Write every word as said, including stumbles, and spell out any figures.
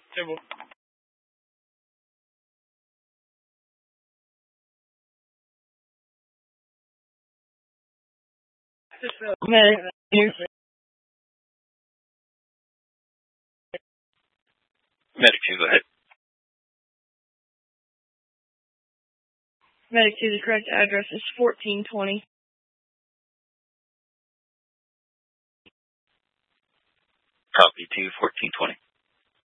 Civil. Medic, Medic two, go ahead. Medic two, the correct address is fourteen twenty. Copy two, fourteen twenty.